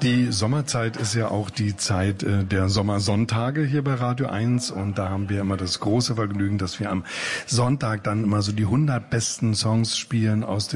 Die Sommerzeit ist ja auch die Zeit der Sommersonntage hier bei Radio 1 und da haben wir immer das große Vergnügen, dass wir am Sonntag dann immer so die 100 besten Songs spielen aus dem